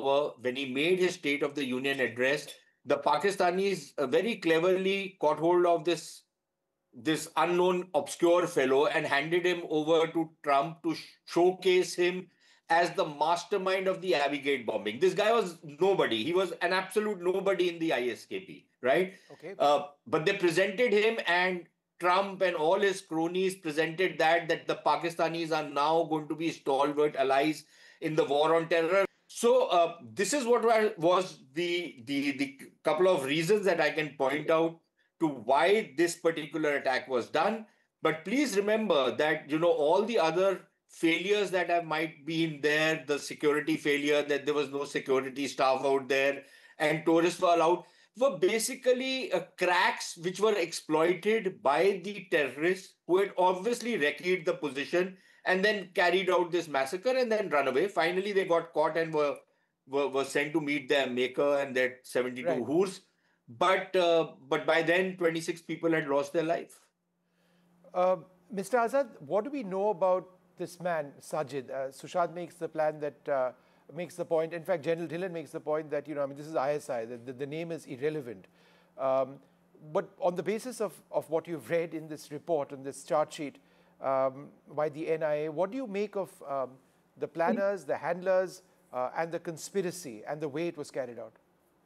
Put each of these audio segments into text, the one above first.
power, when he made his State of the Union address, the Pakistanis very cleverly caught hold of this unknown obscure fellow and handed him over to Trump to showcase him as the mastermind of the Abbey Gate bombing. This guy was nobody. He was an absolute nobody in the ISKP, right? Okay. But they presented him, and Trump and all his cronies presented that the Pakistanis are now going to be stalwart allies in the war on terror. So this is what was the couple of reasons that I can point out to why this particular attack was done. But please remember that, all the other failures that have might been there, the security failure, that there was no security staff out there and tourists were allowed, were basically cracks which were exploited by the terrorists who had obviously recceed the position and then carried out this massacre and then run away. Finally, they got caught and were sent to meet their maker and their 72 Right. hoors. But by then, 26 people had lost their life. Mr. Azad, what do we know about this man, Sajid? Sushant makes the plan that makes the point. In fact, General Dhillon makes the point that this is ISI. The name is irrelevant. But on the basis of what you've read in this report, in this chart sheet by the NIA, what do you make of the planners, the handlers, and the conspiracy and the way it was carried out?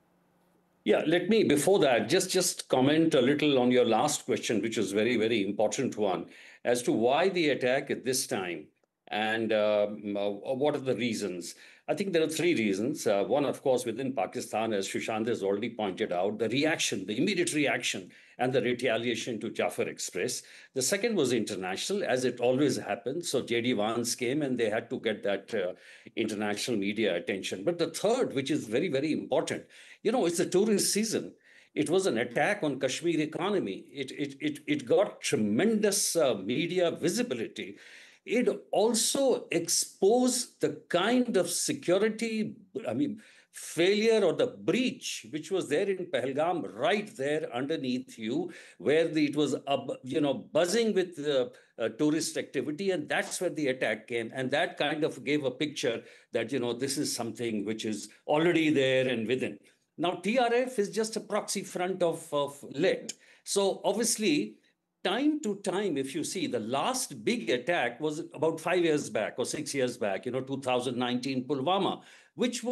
Yeah, let me, before that, just comment a little on your last question, which is very, very important one, as to why the attack at this time and what are the reasons. I think there are three reasons. One, of course, within Pakistan, as Sushant has already pointed out, the reaction, the immediate reaction and the retaliation to Jafar Express. The second was international, as it always happens. So J.D. Vance came and they had to get that international media attention. But the third, which is very, very important, it's the tourist season. It was an attack on Kashmir economy. It got tremendous media visibility. It also exposed the kind of security, failure or the breach which was there in Pahalgam, right there underneath you, where it was, buzzing with tourist activity, and that's where the attack came. And that kind of gave a picture that, this is something which is already there and within. Now, TRF is just a proxy front of LET. So obviously, time to time, if you see, the last big attack was about 5 years back or 6 years back, 2019 Pulwama, which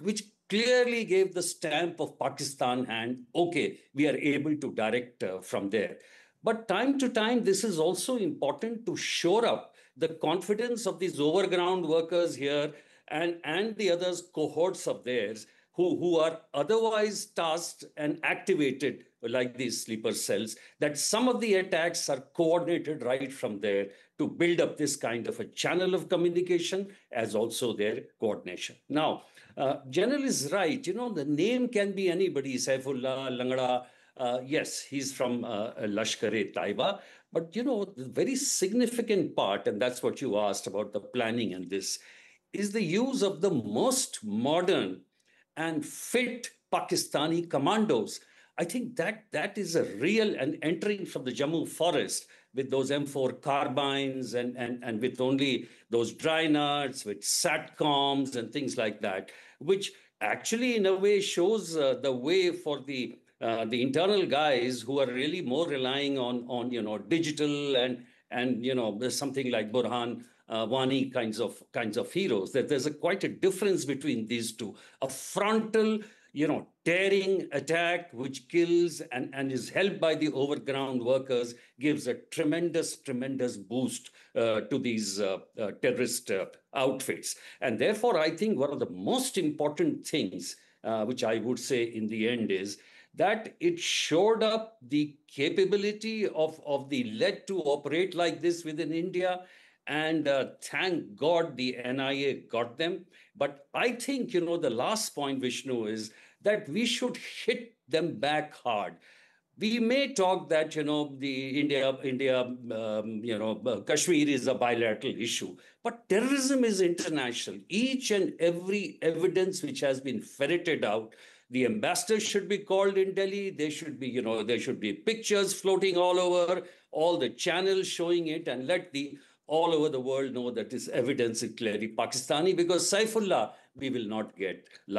clearly gave the stamp of Pakistan and, okay, we are able to direct from there. But time to time, this is also important to shore up the confidence of these overground workers here and the others cohorts of theirs who are otherwise tasked and activated like these sleeper cells, that some of the attacks are coordinated right from there to build up this kind of a channel of communication as also their coordination. Now, General is right. The name can be anybody, Saifullah, Langda. Yes, he's from Lashkar-e-Taiba. But, the very significant part, and that's what you asked about the planning and this, is the use of the most modern and fit Pakistani commandos. I think that is a real, and entering from the Jammu forest with those M4 carbines and with only those dry nuts, with SATCOMs and things like that, which actually in a way shows the way for the internal guys who are really more relying on digital and something like Burhan Wani kinds of heroes. That there's quite a difference between these two. A frontal, tearing attack which kills and is helped by the overground workers gives a tremendous boost to these terrorist outfits. And therefore, I think one of the most important things, which I would say in the end, is that it shored up the capability of the LET to operate like this within India. And thank God the NIA got them. But I think, the last point, Vishnu, is that we should hit them back hard. We may talk that, the India, Kashmir is a bilateral issue, but terrorism is international. Each and every evidence which has been ferreted out, the ambassadors should be called in Delhi. There should be, there should be pictures floating all over, all the channels showing it, and let all over the world know that this evidence is clearly Pakistani, because Saifullah, we will not get.